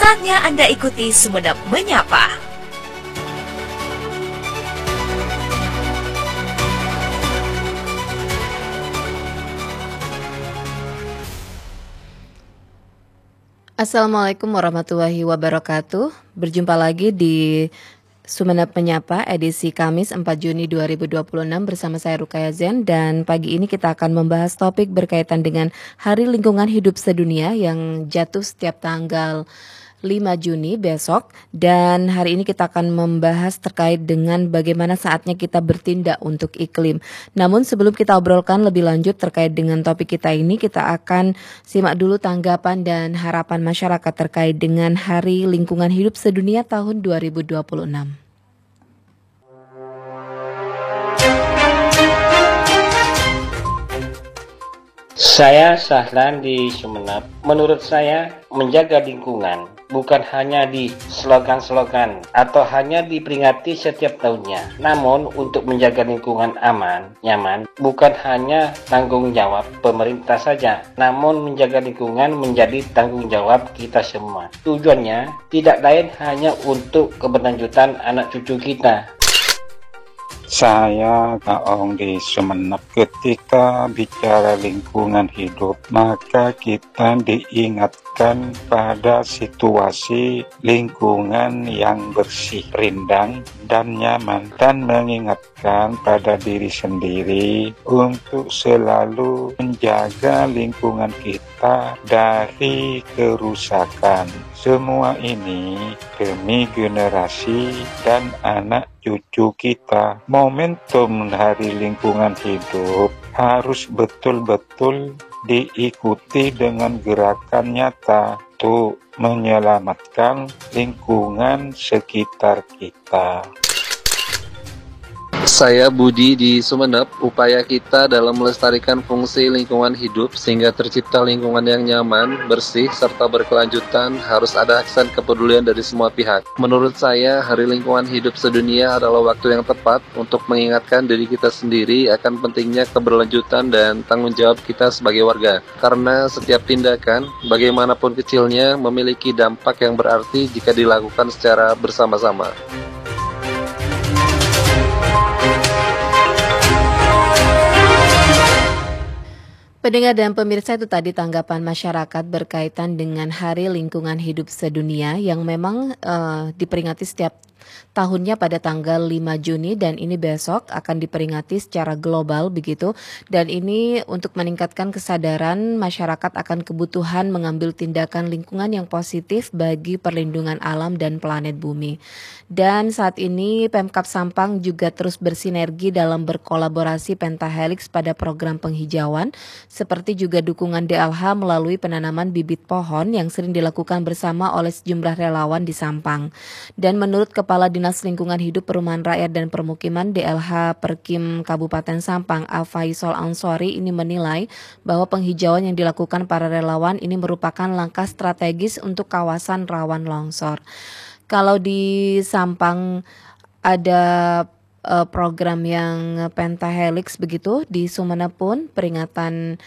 Saatnya Anda ikuti Sumenep Menyapa. Assalamualaikum warahmatullahi wabarakatuh. Berjumpa lagi di Sumenep Menyapa edisi Kamis 4 Juni 2026 bersama saya Rukaya Zen, dan pagi ini kita akan membahas topik berkaitan dengan Hari Lingkungan Hidup Sedunia yang jatuh setiap tanggal 5 Juni besok, dan hari ini kita akan membahas terkait dengan bagaimana saatnya kita bertindak untuk iklim. Namun sebelum kita obrolkan lebih lanjut terkait dengan topik kita ini, kita akan simak dulu tanggapan dan harapan masyarakat terkait dengan Hari Lingkungan Hidup Sedunia tahun 2026. Saya Sahlan di Sumenep. Menurut saya, menjaga lingkungan bukan hanya di slogan-slogan atau hanya diperingati setiap tahunnya. Namun, untuk menjaga lingkungan aman, nyaman, bukan hanya tanggung jawab pemerintah saja. Namun, menjaga lingkungan menjadi tanggung jawab kita semua. Tujuannya tidak lain hanya untuk keberlanjutan anak cucu kita. Saya Kaong di Sumenep. Ketika bicara lingkungan hidup, maka kita diingatkan pada situasi lingkungan yang bersih, rindang, dan nyaman, dan mengingatkan pada diri sendiri untuk selalu menjaga lingkungan kita dari kerusakan. Semua ini demi generasi dan anak cucu kita. Momentum Hari Lingkungan Hidup harus betul-betul diikuti dengan gerakan nyata untuk menyelamatkan lingkungan sekitar kita. Saya Budi di Sumenep. Upaya kita dalam melestarikan fungsi lingkungan hidup sehingga tercipta lingkungan yang nyaman, bersih, serta berkelanjutan harus ada aksen kepedulian dari semua pihak. Menurut saya, Hari Lingkungan Hidup Sedunia adalah waktu yang tepat untuk mengingatkan diri kita sendiri akan pentingnya keberlanjutan dan tanggung jawab kita sebagai warga. Karena setiap tindakan, bagaimanapun kecilnya, memiliki dampak yang berarti jika dilakukan secara bersama-sama. Pendengar dan pemirsa, itu tadi tanggapan masyarakat berkaitan dengan Hari Lingkungan Hidup Sedunia yang memang diperingati setiap tahunnya pada tanggal 5 Juni, dan ini besok akan diperingati secara global begitu, dan ini untuk meningkatkan kesadaran masyarakat akan kebutuhan mengambil tindakan lingkungan yang positif bagi perlindungan alam dan planet bumi. Dan saat ini Pemkab Sampang juga terus bersinergi dalam berkolaborasi Pentahelix pada program penghijauan, seperti juga dukungan DLH melalui penanaman bibit pohon yang sering dilakukan bersama oleh sejumlah relawan di Sampang. Dan menurut Kepala Dinas Lingkungan Hidup Perumahan Rakyat dan Permukiman DLH Perkim Kabupaten Sampang, Faisal Ansori, ini menilai bahwa penghijauan yang dilakukan para relawan ini merupakan langkah strategis untuk kawasan rawan longsor. Kalau di Sampang ada program yang Pentahelix begitu, di Sumenep pun peringatan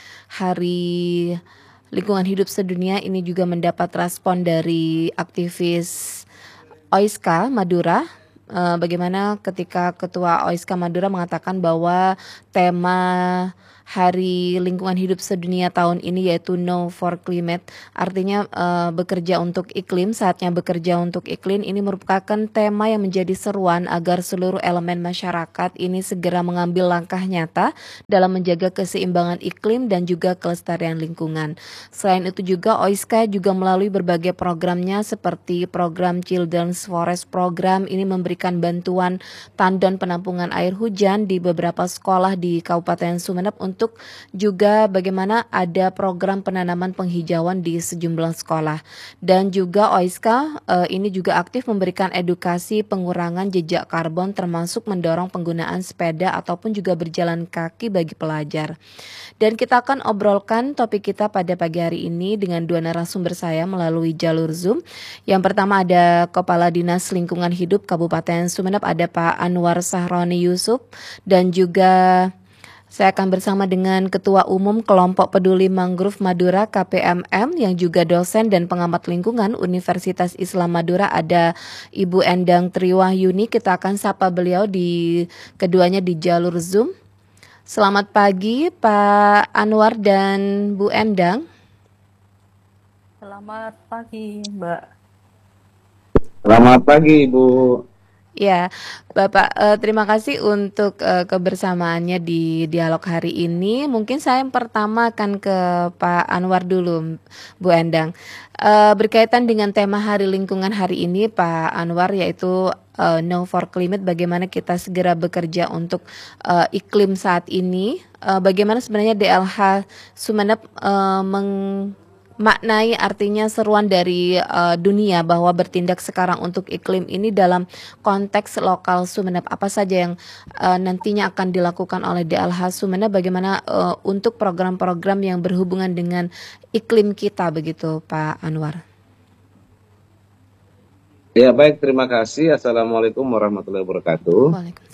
Hari Lingkungan Hidup Sedunia ini juga mendapat respon dari aktivis OISKA Madura. Bagaimana ketika Ketua OISKA Madura mengatakan bahwa tema Hari Lingkungan Hidup Sedunia tahun ini yaitu No for Climate, artinya bekerja untuk iklim, saatnya bekerja untuk iklim. Ini merupakan tema yang menjadi seruan agar seluruh elemen masyarakat ini segera mengambil langkah nyata dalam menjaga keseimbangan iklim dan juga kelestarian lingkungan. Selain itu juga OISKA juga melalui berbagai programnya seperti program Children's Forest Program ini memberikan bantuan tandon penampungan air hujan di beberapa sekolah di Kabupaten Sumenep, untuk juga bagaimana ada program penanaman penghijauan di sejumlah sekolah. Dan juga OISKA ini juga aktif memberikan edukasi pengurangan jejak karbon, termasuk mendorong penggunaan sepeda ataupun juga berjalan kaki bagi pelajar. Dan kita akan obrolkan topik kita pada pagi hari ini dengan dua narasumber saya melalui jalur Zoom. Yang pertama ada Kepala Dinas Lingkungan Hidup Kabupaten Sumenep, ada Pak Anwar Sahroni Yusuf, dan juga Saya akan bersama dengan Ketua Umum Kelompok Peduli Mangrove Madura KPMM yang juga dosen dan pengamat lingkungan Universitas Islam Madura, ada Ibu Endang Triwahyuni. Kita akan sapa beliau keduanya di jalur Zoom. Selamat pagi Pak Anwar dan Bu Endang. Selamat pagi Mbak. Selamat pagi Ibu. Ya, Bapak, terima kasih untuk kebersamaannya di dialog hari ini. Mungkin saya yang pertama akan ke Pak Anwar dulu, Bu Endang. Berkaitan dengan tema Hari Lingkungan hari ini, Pak Anwar, yaitu No for Climate, bagaimana kita segera bekerja untuk iklim saat ini. Bagaimana sebenarnya DLH Sumeneb maknai artinya seruan dari dunia bahwa bertindak sekarang untuk iklim ini dalam konteks lokal Sumeneb. Apa saja yang nantinya akan dilakukan oleh DLH Sumeneb, bagaimana untuk program-program yang berhubungan dengan iklim kita, begitu Pak Anwar? Ya baik, terima kasih. Assalamualaikum warahmatullahi wabarakatuh. Waalaikumsalam.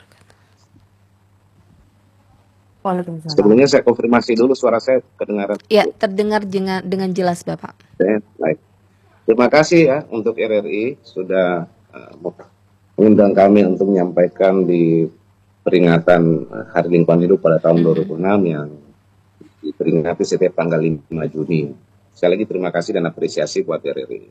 Waalaikumsalam. Sebelumnya saya konfirmasi dulu, suara saya kedengaran. Ya, terdengar dengan jelas Bapak. Baik. Terima kasih ya untuk RRI sudah mengundang kami untuk menyampaikan di peringatan Hari Lingkungan Hidup pada tahun 2006 yang diperingati setiap tanggal 5 Juni. Sekali lagi terima kasih dan apresiasi buat RRI.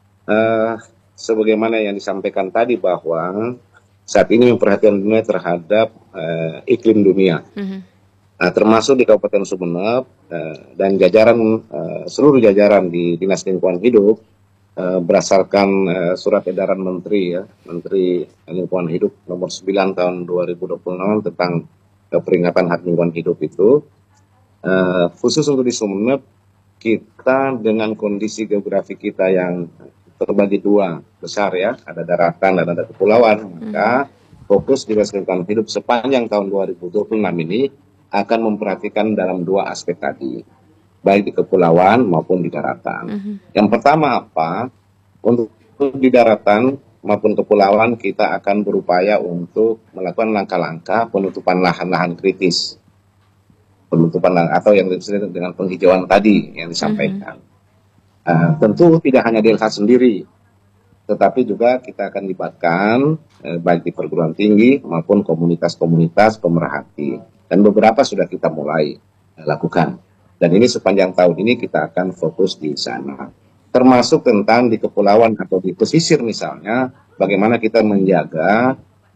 Sebagaimana yang disampaikan tadi bahwa saat ini perhatian dunia terhadap iklim dunia. Termasuk di Kabupaten Sumeneb dan jajaran seluruh jajaran di Dinas Lingkungan Hidup berdasarkan surat edaran Menteri Lingkungan Hidup nomor 9 tahun 2026 tentang peringatan Hari Lingkungan Hidup itu, khusus untuk di Sumeneb kita dengan kondisi geografi kita yang terbagi dua besar ya, ada daratan dan ada kepulauan, maka fokus Dinas Lingkungan Hidup sepanjang tahun 2026 ini akan memperhatikan dalam dua aspek tadi, baik di kepulauan maupun di daratan. Yang pertama apa? Untuk di daratan maupun kepulauan kita akan berupaya untuk melakukan langkah-langkah penutupan lahan-lahan kritis, atau yang disebut dengan penghijauan tadi yang disampaikan. Tentu tidak hanya DLH sendiri, tetapi juga kita akan libatkan baik di perguruan tinggi maupun komunitas-komunitas pemerhati. Dan beberapa sudah kita mulai lakukan. Dan ini sepanjang tahun ini kita akan fokus di sana. Termasuk tentang di kepulauan atau di pesisir misalnya, bagaimana kita menjaga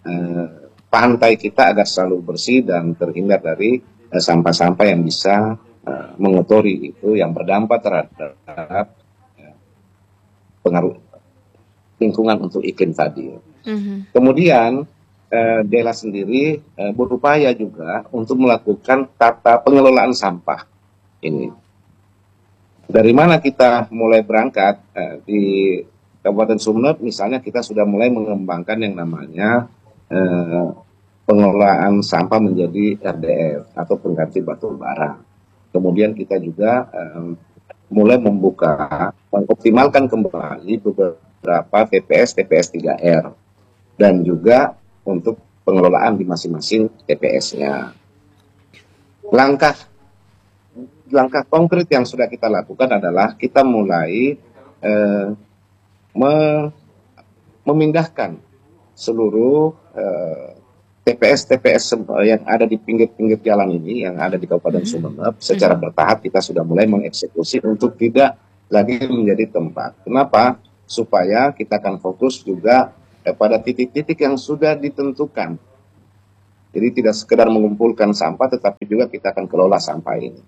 pantai kita agar selalu bersih dan terhindar dari sampah-sampah yang bisa mengotori itu, yang berdampak terhadap pengaruh lingkungan untuk iklim tadi. Kemudian DLH sendiri berupaya juga untuk melakukan tata pengelolaan sampah ini. Dari mana kita mulai berangkat di Kabupaten Sumeneb misalnya, kita sudah mulai mengembangkan yang namanya pengelolaan sampah menjadi RDF atau pengganti batu bara. Kemudian kita juga mulai mengoptimalkan kembali beberapa TPS 3R dan juga untuk pengelolaan di masing-masing TPS-nya. Langkah konkret yang sudah kita lakukan adalah kita mulai memindahkan seluruh TPS yang ada di pinggir-pinggir jalan ini, yang ada di Kabupaten Sumeneb, secara bertahap kita sudah mulai mengeksekusi untuk tidak lagi menjadi tempat. Kenapa? Supaya kita akan fokus juga pada titik-titik yang sudah ditentukan. Jadi tidak sekedar mengumpulkan sampah, tetapi juga kita akan kelola sampah ini.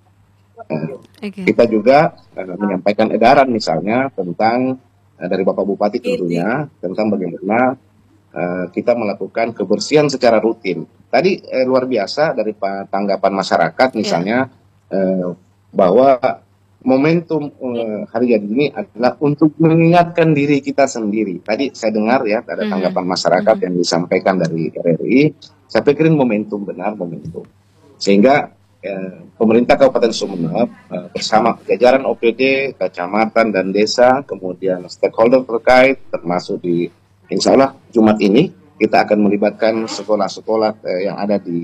Kita juga menyampaikan edaran misalnya tentang dari Bapak Bupati tentunya, tentang bagaimana kita melakukan kebersihan secara rutin. Tadi luar biasa dari tanggapan masyarakat misalnya, bahwa momentum hari jadi ini adalah untuk mengingatkan diri kita sendiri. Tadi saya dengar ya ada tanggapan masyarakat yang disampaikan dari RRI. Saya pikirin momentum, benar momentum. Sehingga pemerintah Kabupaten Sumeneb bersama jajaran OPD, kecamatan dan desa, kemudian stakeholder terkait, termasuk insya Allah Jumat ini kita akan melibatkan sekolah-sekolah yang ada di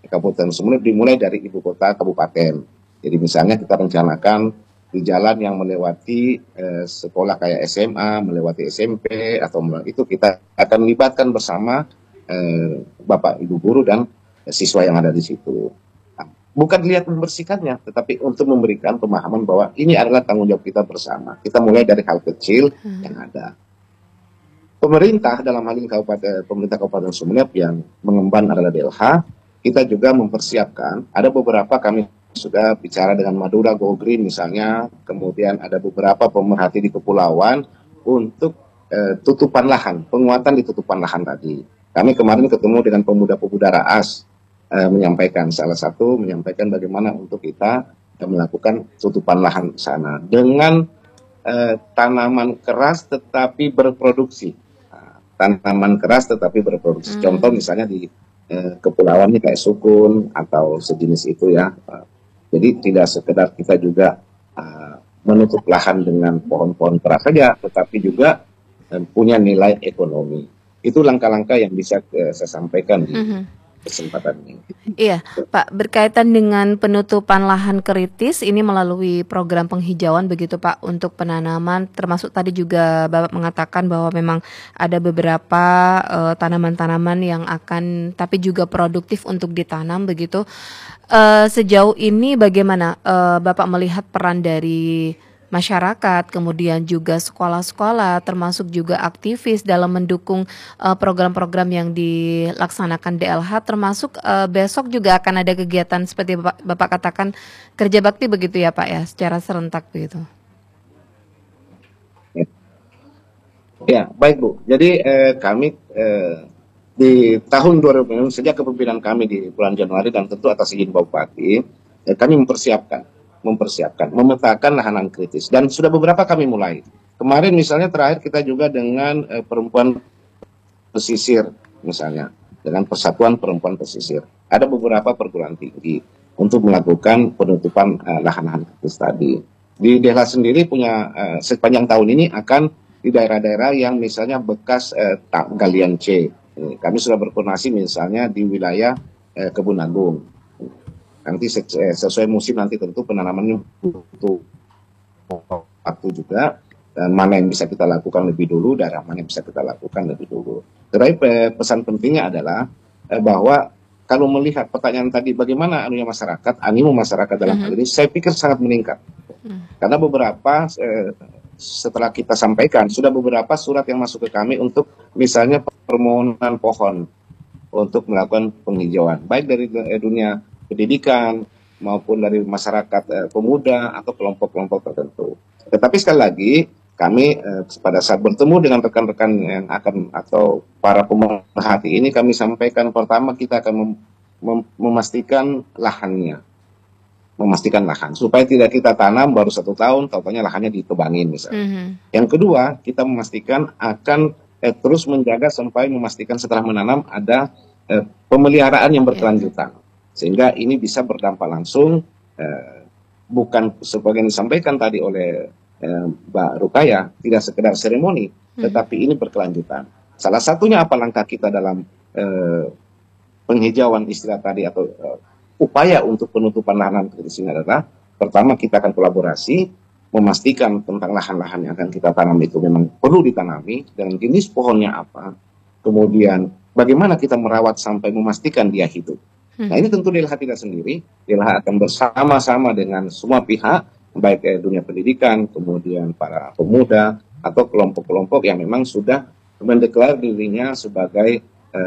Kabupaten Sumeneb dimulai dari ibu kota kabupaten. Jadi misalnya kita rencanakan di jalan yang melewati sekolah kayak SMA, melewati SMP, atau itu kita akan libatkan bersama Bapak Ibu guru dan siswa yang ada di situ. Bukan lihat membersihkannya, tetapi untuk memberikan pemahaman bahwa ini adalah tanggung jawab kita bersama. Kita mulai dari hal kecil yang ada. Pemerintah dalam hal ini pemerintah Kabupaten Sumeneb yang mengemban adalah DLH, kita juga mempersiapkan, ada beberapa kami sudah bicara dengan Madura Go Green misalnya, kemudian ada beberapa pemerhati di kepulauan untuk tutupan lahan, penguatan di tutupan lahan tadi. Kami kemarin ketemu dengan pemuda-pemuda Raas, menyampaikan bagaimana untuk kita melakukan tutupan lahan sana dengan tanaman keras tetapi berproduksi. Tanaman keras tetapi berproduksi. Contoh misalnya di kepulauan ini kayak sukun atau sejenis itu ya. Jadi tidak sekedar kita juga menutup lahan dengan pohon-pohon keras saja, tetapi juga punya nilai ekonomi. Itu langkah-langkah yang bisa saya sampaikan di kesempatan ini. Iya, Pak, berkaitan dengan penutupan lahan kritis ini melalui program penghijauan begitu Pak untuk penanaman, termasuk tadi juga Bapak mengatakan bahwa memang ada beberapa tanaman-tanaman yang akan tapi juga produktif untuk ditanam begitu. Sejauh ini bagaimana Bapak melihat peran dari masyarakat, kemudian juga sekolah-sekolah, termasuk juga aktivis dalam mendukung program-program yang dilaksanakan DLH, termasuk besok juga akan ada kegiatan seperti Bapak katakan kerja bakti begitu ya Pak ya, secara serentak begitu. Ya, baik Bu. Jadi kami di tahun 2000 sejak kepemimpinan kami di bulan Januari dan tentu atas izin Bupati, kami memetakan lahan kritis dan sudah beberapa kami mulai. Kemarin misalnya terakhir kita juga dengan perempuan pesisir misalnya, dengan Persatuan Perempuan Pesisir. Ada beberapa perguruan tinggi untuk melakukan penutupan lahan-lahan kritis tadi. Di Dela sendiri punya sepanjang tahun ini akan di daerah-daerah yang misalnya bekas galian C. Kami sudah berkoordinasi misalnya di wilayah Kebun Agung. Nanti sesuai musim nanti tentu penanamannya butuh waktu juga, dan mana yang bisa kita lakukan lebih dulu, daerah mana yang bisa kita lakukan lebih dulu. Tetapi pesan pentingnya adalah bahwa kalau melihat pertanyaan tadi bagaimana animo masyarakat dalam hal ini, saya pikir sangat meningkat. Karena beberapa setelah kita sampaikan sudah beberapa surat yang masuk ke kami untuk misalnya permohonan pohon untuk melakukan penghijauan, baik dari dunia pendidikan maupun dari masyarakat pemuda atau kelompok-kelompok tertentu. Tetapi sekali lagi kami pada saat bertemu dengan rekan-rekan yang akan atau para pemerhati ini kami sampaikan pertama kita akan memastikan lahannya, memastikan lahan supaya tidak kita tanam baru 1 tahun tahu-tahunya lahannya ditebangin misalnya. Yang kedua kita memastikan akan terus menjaga sampai memastikan setelah menanam ada pemeliharaan yang berkelanjutan. Sehingga ini bisa berdampak langsung, bukan sebagai yang disampaikan tadi oleh Mbak Rukaya, tidak sekedar seremoni, tetapi ini berkelanjutan. Salah satunya apa langkah kita dalam penghijauan istilah tadi atau upaya untuk penutupan lahan kritis ini adalah, pertama kita akan kolaborasi, memastikan tentang lahan-lahan yang akan kita tanam itu memang perlu ditanami, dan jenis pohonnya apa, kemudian bagaimana kita merawat sampai memastikan dia hidup. Nah ini tentu DLH tidak sendiri, DLH akan bersama-sama dengan semua pihak, baik dunia pendidikan, kemudian para pemuda, atau kelompok-kelompok yang memang sudah mendeklar dirinya sebagai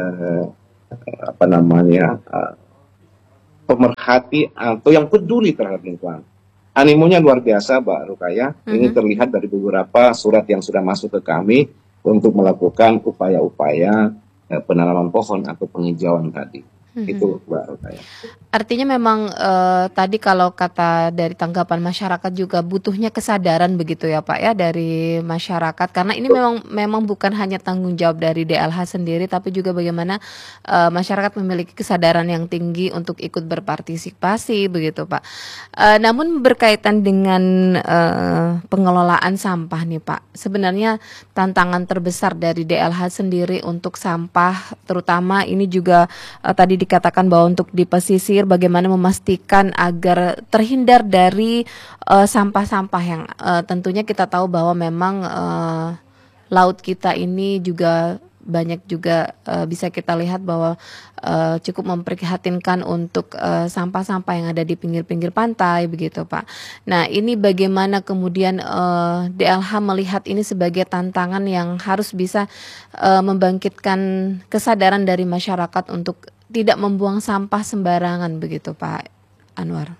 pemerhati atau yang peduli terhadap lingkungan. Animonya luar biasa Mbak Rukaya, ini terlihat dari beberapa surat yang sudah masuk ke kami untuk melakukan upaya-upaya penanaman pohon atau penghijauan tadi. Itu Mbak Rukaya. Artinya memang tadi kalau kata dari tanggapan masyarakat juga butuhnya kesadaran begitu ya Pak ya dari masyarakat, karena ini memang bukan hanya tanggung jawab dari DLH sendiri tapi juga bagaimana masyarakat memiliki kesadaran yang tinggi untuk ikut berpartisipasi begitu Pak. Namun berkaitan dengan pengelolaan sampah nih Pak, sebenarnya tantangan terbesar dari DLH sendiri untuk sampah, terutama ini juga tadi tadi dikatakan bahwa untuk di pesisir bagaimana memastikan agar terhindar dari sampah-sampah yang tentunya kita tahu bahwa memang laut kita ini juga banyak juga bisa kita lihat bahwa cukup memprihatinkan untuk sampah-sampah yang ada di pinggir-pinggir pantai begitu Pak. Nah ini bagaimana kemudian DLH melihat ini sebagai tantangan yang harus bisa membangkitkan kesadaran dari masyarakat untuk tidak membuang sampah sembarangan begitu Pak Anwar.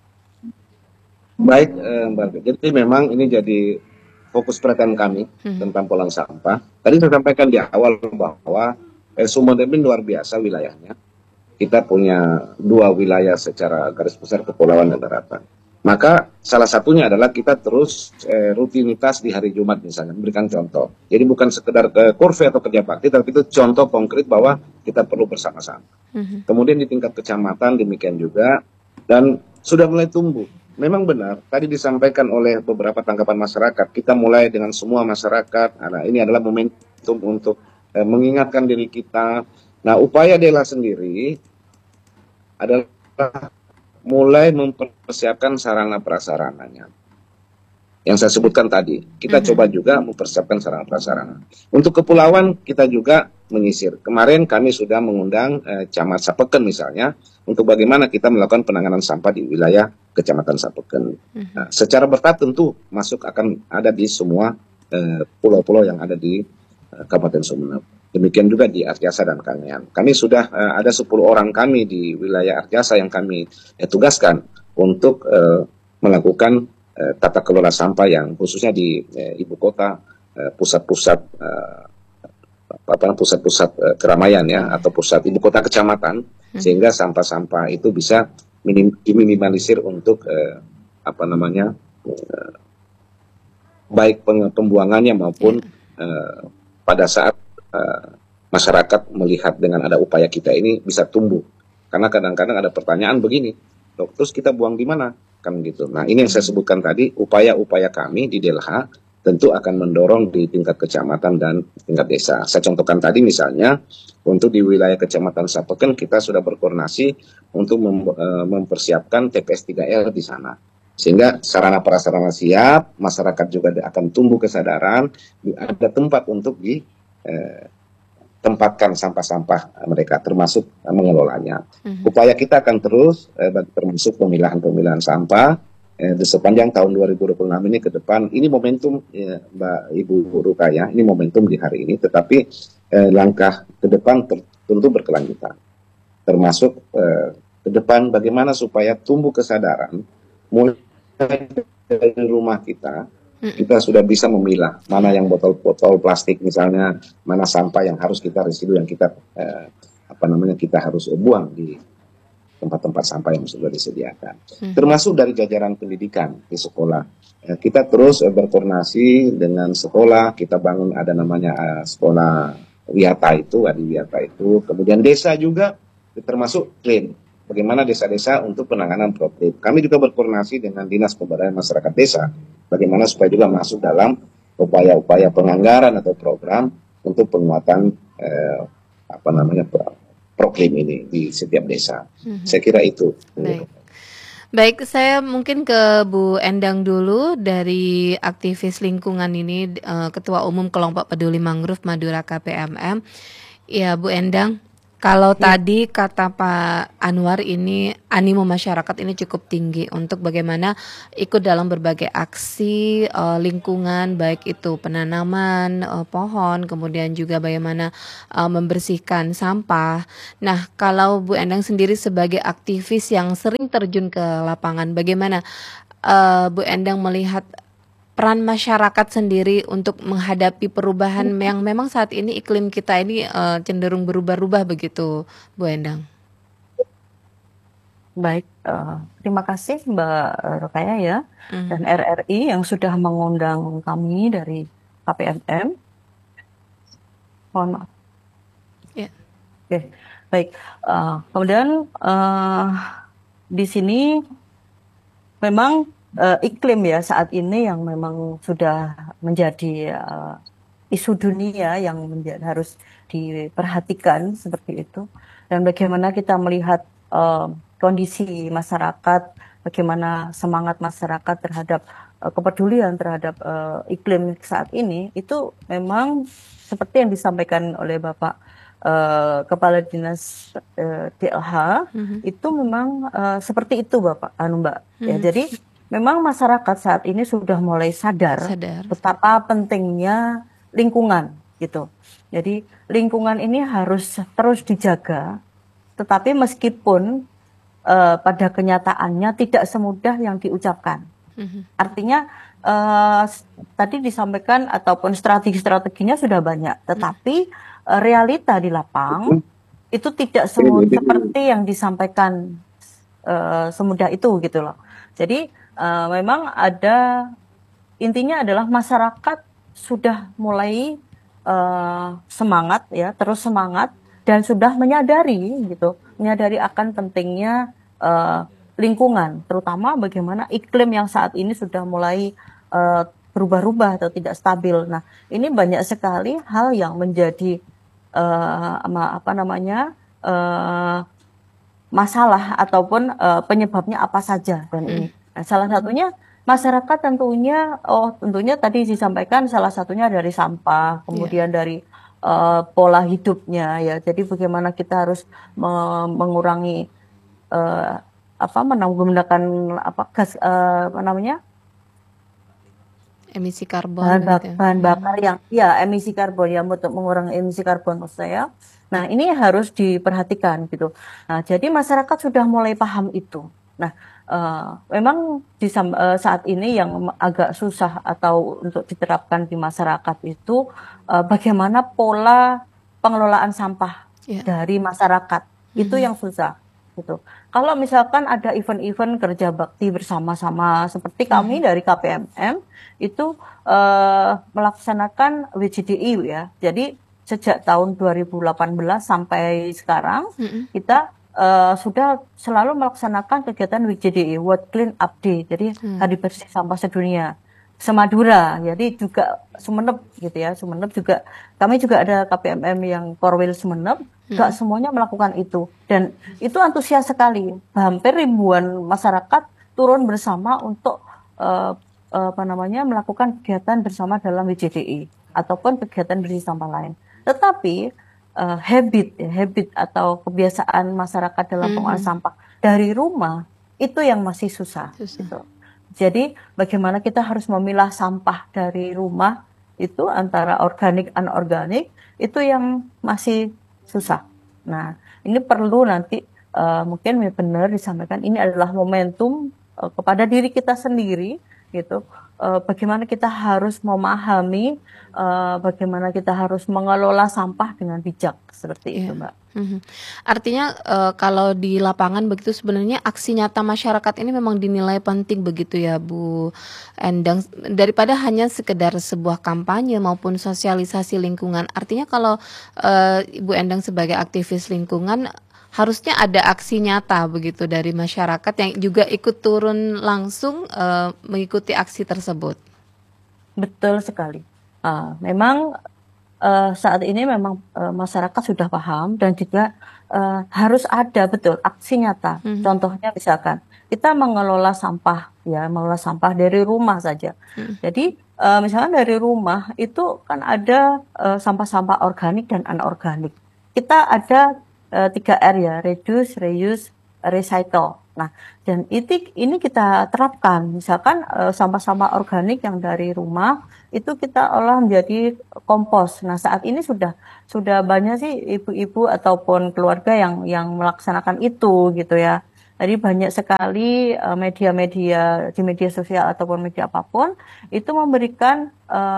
Baik, Mbak. Jadi memang ini jadi fokus perhatian kami tentang pola sampah. Tadi saya sampaikan di awal bahwa Sumeneb ini luar biasa wilayahnya. Kita punya 2 wilayah secara garis besar kepulauan dan daratan. Maka salah satunya adalah kita terus rutinitas di hari Jumat misalnya, memberikan contoh. Jadi bukan sekedar ke kurve atau kerja bakti, tapi itu contoh konkret bahwa kita perlu bersama-sama. Kemudian di tingkat kecamatan demikian juga, dan sudah mulai tumbuh. Memang benar, tadi disampaikan oleh beberapa tanggapan masyarakat, kita mulai dengan semua masyarakat, nah, ini adalah momentum untuk mengingatkan diri kita. Nah, upaya DELA sendiri adalah mulai mempersiapkan sarana prasarananya. Yang saya sebutkan tadi, kita coba juga mempersiapkan sarana prasarana. Untuk kepulauan kita juga menyisir. Kemarin kami sudah mengundang Camat Sapeken misalnya, untuk bagaimana kita melakukan penanganan sampah di wilayah Kecamatan Sapeken. Nah, secara bertahap tentu masuk akan ada di semua pulau-pulau yang ada di Kabupaten Sumeneb. Demikian juga di Arjasa dan Kangean. Kami sudah ada 10 orang kami di wilayah Arjasa yang kami tugaskan untuk melakukan tata kelola sampah yang khususnya di ibu kota, pusat-pusat pusat-pusat keramaian ya, atau pusat ibu kota kecamatan, sehingga sampah-sampah itu bisa diminimalisir untuk baik pembuangannya maupun pada saat masyarakat melihat dengan ada upaya kita ini bisa tumbuh. Karena kadang-kadang ada pertanyaan begini, Dok, terus kita buang di mana? Kan gitu. Nah, ini yang saya sebutkan tadi, upaya-upaya kami di DELH tentu akan mendorong di tingkat kecamatan dan tingkat desa. Saya contohkan tadi misalnya, untuk di wilayah Kecamatan Sapeken kita sudah berkoordinasi untuk mempersiapkan TPS 3R di sana. Sehingga sarana prasarana siap, masyarakat juga akan tumbuh kesadaran, ada tempat untuk tempatkan sampah-sampah mereka, termasuk mengelolanya. Upaya kita akan terus, termasuk pemilahan-pemilahan sampah di sepanjang tahun 2026 ini ke depan. Ini momentum, Mbak Ibu Rukaya, ini momentum di hari ini, tetapi langkah ke depan tentu berkelanjutan. Termasuk ke depan bagaimana supaya tumbuh kesadaran, mulai dari rumah kita sudah bisa memilah mana yang botol-botol plastik misalnya, mana sampah yang harus kita residu yang kita kita harus buang di tempat-tempat sampah yang sudah disediakan. Termasuk dari jajaran pendidikan di sekolah. Kita terus berkoordinasi dengan sekolah, kita bangun ada namanya sekolah Wiyata itu, Adi Wiyata itu, kemudian desa juga termasuk klaim. Bagaimana desa-desa untuk penanganan problem. Kami juga berkoordinasi dengan Dinas Pemberdayaan Masyarakat Desa, bagaimana supaya juga masuk dalam upaya-upaya penganggaran atau program untuk penguatan proklaim ini di setiap desa. Saya kira itu. Baik, saya mungkin ke Bu Endang dulu dari aktivis lingkungan ini, Ketua Umum Kelompok Peduli Mangrove Madura KPMM. Ya, Bu Endang. Kalau tadi kata Pak Anwar ini animo masyarakat ini cukup tinggi untuk bagaimana ikut dalam berbagai aksi lingkungan, baik itu penanaman pohon, kemudian juga bagaimana membersihkan sampah. Nah, kalau Bu Endang sendiri sebagai aktivis yang sering terjun ke lapangan, bagaimana Bu Endang melihat peran masyarakat sendiri untuk menghadapi perubahan yang memang saat ini iklim kita ini cenderung berubah-ubah begitu, Bu Endang? Baik, terima kasih Mbak Rukaya ya, dan RRI yang sudah mengundang kami dari KPMM. Mohon maaf. Ya. Oke, baik. Kemudian di sini memang iklim ya saat ini yang memang sudah menjadi isu dunia yang harus diperhatikan seperti itu. dan bagaimana kita melihat kondisi masyarakat, bagaimana semangat masyarakat terhadap kepedulian terhadap iklim saat ini, itu memang seperti yang disampaikan oleh Bapak Kepala Dinas DLH, itu memang seperti itu Bapak, Mbak. Ya, jadi memang masyarakat saat ini sudah mulai sadar betapa pentingnya lingkungan gitu. Jadi lingkungan ini harus terus dijaga, tetapi meskipun pada kenyataannya tidak semudah yang diucapkan. Artinya tadi disampaikan ataupun strategi-strateginya sudah banyak, tetapi realita di lapang itu tidak seperti yang disampaikan semudah itu gitu loh. Jadi memang intinya adalah masyarakat sudah mulai semangat ya, terus semangat dan sudah menyadari akan pentingnya lingkungan, terutama bagaimana iklim yang saat ini sudah mulai berubah-ubah atau tidak stabil. Nah, ini banyak sekali hal yang menjadi masalah ataupun penyebabnya apa saja dan ini. Nah, salah satunya masyarakat tentunya tadi disampaikan salah satunya dari sampah, kemudian dari pola hidupnya ya. Jadi bagaimana kita harus mengurangi menggunakan gas emisi karbon, bahan bakar yang emisi karbon ya, untuk mengurangi emisi karbon maksud saya. Nah, ini harus diperhatikan gitu. Nah, jadi masyarakat sudah mulai paham itu. Nah, memang saat ini yang agak susah atau untuk diterapkan di masyarakat itu bagaimana pola pengelolaan sampah dari masyarakat. Itu yang susah gitu. Kalau misalkan ada event-event kerja bakti bersama-sama seperti kami dari KPMM itu melaksanakan WJDI ya. Jadi sejak tahun 2018 sampai sekarang kita sudah selalu melaksanakan kegiatan WJDI, World Clean Up Day, jadi Hari Bersih Sampah Sedunia, Semadura, jadi juga Sumeneb gitu ya. Sumeneb juga, kami juga ada KPMM yang Korwil Sumeneb, gak semuanya melakukan itu, dan itu antusias sekali. Hampir ribuan masyarakat turun bersama untuk melakukan kegiatan bersama dalam WJDI ataupun kegiatan bersih sampah lain. Tetapi habit atau kebiasaan masyarakat dalam pengolahan sampah dari rumah itu yang masih susah. Gitu. Jadi bagaimana kita harus memilah sampah dari rumah itu antara organik anorganik itu yang masih susah. Nah, ini perlu nanti mungkin benar disampaikan, ini adalah momentum kepada diri kita sendiri gitu. Bagaimana kita harus memahami bagaimana kita harus mengelola sampah dengan bijak seperti itu, Mbak. Artinya kalau di lapangan begitu sebenarnya aksi nyata masyarakat ini memang dinilai penting begitu ya Bu Endang, daripada hanya sekedar sebuah kampanye maupun sosialisasi lingkungan. Artinya kalau Ibu Endang sebagai aktivis lingkungan harusnya ada aksi nyata begitu dari masyarakat yang juga ikut turun langsung mengikuti aksi tersebut. Betul sekali. Memang saat ini memang masyarakat sudah paham dan juga harus ada betul aksi nyata. Contohnya misalkan kita mengelola sampah dari rumah saja. Jadi misalkan dari rumah itu kan ada sampah-sampah organik dan anorganik. Kita ada 3R ya, reduce, reuse, recycle. Nah, dan ini kita terapkan. Misalkan sampah-sampah organik yang dari rumah itu kita olah menjadi kompos. Nah, saat ini sudah banyak sih ibu-ibu ataupun keluarga yang melaksanakan itu gitu ya. Jadi banyak sekali media-media di media sosial ataupun media apapun itu memberikan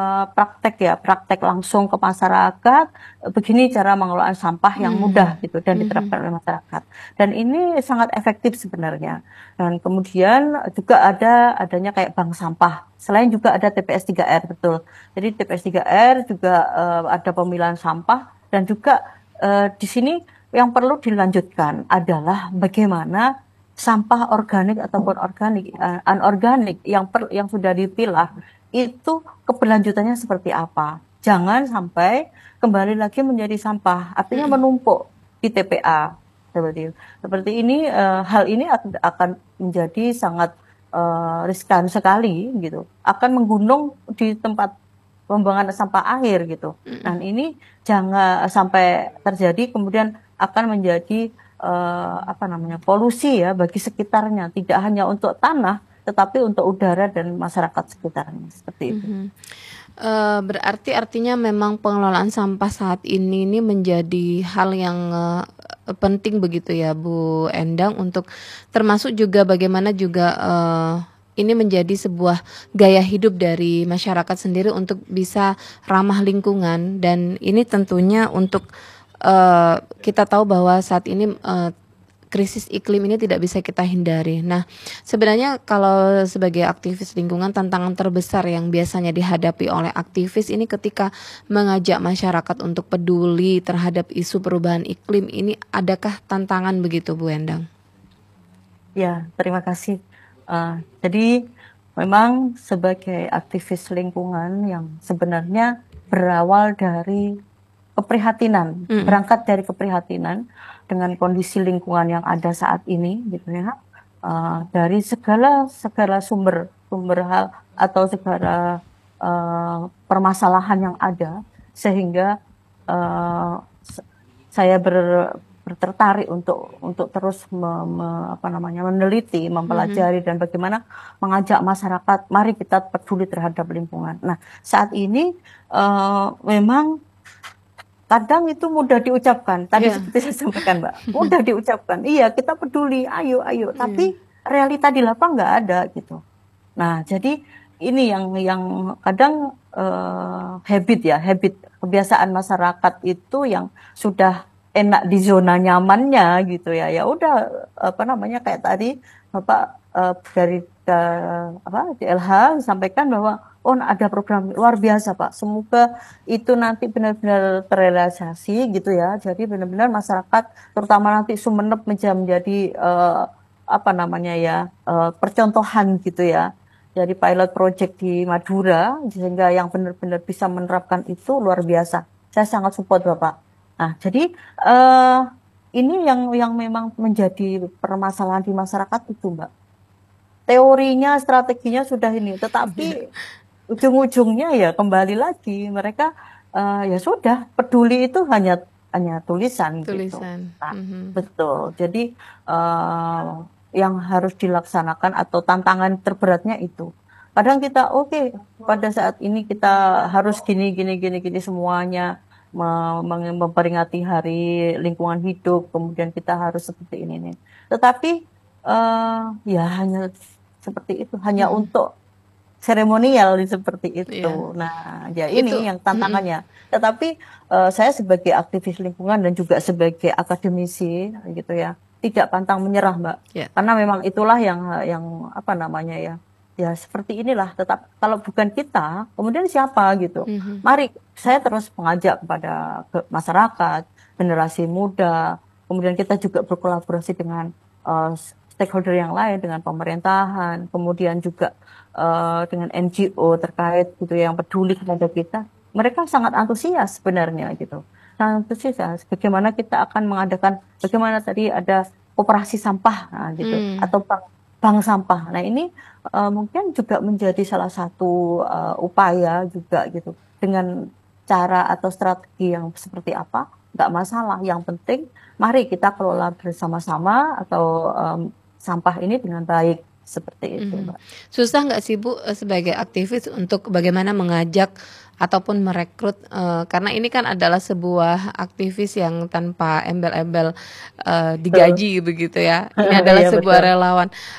praktek langsung ke masyarakat. Begini cara mengelola sampah yang mudah gitu dan diterapkan oleh masyarakat. Dan ini sangat efektif sebenarnya. Dan kemudian juga adanya kayak bank sampah. Selain juga ada TPS 3R betul. Jadi TPS 3R juga ada pemilahan sampah dan juga di sini yang perlu dilanjutkan adalah bagaimana sampah organik ataupun anorganik yang sudah dipilah itu keberlanjutannya seperti apa. Jangan sampai kembali lagi menjadi sampah, artinya menumpuk di TPA. Seperti ini, hal ini akan menjadi sangat riskan sekali gitu, akan menggunung di tempat pembuangan sampah akhir gitu. Dan ini jangan sampai terjadi kemudian akan menjadi polusi ya bagi sekitarnya, tidak hanya untuk tanah tetapi untuk udara dan masyarakat sekitarnya, seperti itu. Berarti artinya memang pengelolaan sampah saat ini menjadi hal yang penting begitu ya Bu Endang, untuk termasuk juga bagaimana juga ini menjadi sebuah gaya hidup dari masyarakat sendiri untuk bisa ramah lingkungan, dan ini tentunya untuk kita tahu bahwa saat ini krisis iklim ini tidak bisa kita hindari. Nah, sebenarnya kalau sebagai aktivis lingkungan, tantangan terbesar yang biasanya dihadapi oleh aktivis ini ketika mengajak masyarakat untuk peduli terhadap isu perubahan iklim ini, adakah tantangan begitu Bu Endang? Ya, terima kasih. Jadi memang sebagai aktivis lingkungan yang sebenarnya berawal dari keprihatinan, berangkat dari keprihatinan dengan kondisi lingkungan yang ada saat ini, gitu ya, dari segala sumber hal atau segala permasalahan yang ada, sehingga saya tertarik untuk terus meneliti, mempelajari dan bagaimana mengajak masyarakat, mari kita peduli terhadap lingkungan. Nah, saat ini memang kadang itu mudah diucapkan, tadi seperti saya sampaikan Mbak, mudah diucapkan, iya kita peduli, ayo, tapi realita di lapang nggak ada gitu. Nah, jadi ini yang kadang habit kebiasaan masyarakat itu yang sudah enak di zona nyamannya gitu ya, ya udah kayak tadi Bapak dari DLH sampaikan bahwa ada program luar biasa Pak, semoga itu nanti benar-benar terrealisasi gitu ya. Jadi benar-benar masyarakat terutama nanti Sumeneb menjadi percontohan gitu ya. Jadi pilot project di Madura sehingga yang benar-benar bisa menerapkan itu luar biasa. Saya sangat support Bapak. Nah, jadi ini yang memang menjadi permasalahan di masyarakat itu Mbak. Teorinya, strateginya sudah ini, tetapi ujung-ujungnya ya kembali lagi mereka ya sudah, peduli itu hanya tulisan. Gitu. Nah, betul. Jadi yang harus dilaksanakan atau tantangan terberatnya itu. Kadang kita pada saat ini kita harus gini semuanya, memperingati Hari Lingkungan Hidup, kemudian kita harus seperti ini. Tetapi ya hanya seperti itu, hanya untuk seremonial seperti itu. Nah, ya ini yang tantangannya. Tetapi saya sebagai aktivis lingkungan dan juga sebagai akademisi gitu ya, tidak pantang menyerah Mbak. Karena memang itulah yang ya seperti inilah. Tetap kalau bukan kita, kemudian siapa gitu. Mari saya terus mengajak kepada masyarakat, generasi muda, kemudian kita juga berkolaborasi dengan stakeholder yang lain, dengan pemerintahan, kemudian juga dengan NGO terkait gitu yang peduli kepada kita. Mereka sangat antusias sebenarnya gitu. Sangat antusias bagaimana kita akan mengadakan, bagaimana tadi ada koperasi sampah gitu, atau bank sampah. Nah, ini mungkin juga menjadi salah satu upaya juga gitu. Dengan cara atau strategi yang seperti apa, nggak masalah. Yang penting mari kita kelola bersama-sama atau sampah ini dengan baik, seperti itu Mbak. Susah nggak sih Bu sebagai aktivis untuk bagaimana mengajak ataupun merekrut, karena ini kan adalah sebuah aktivis yang tanpa embel-embel digaji begitu ya. Ini adalah sebuah relawan.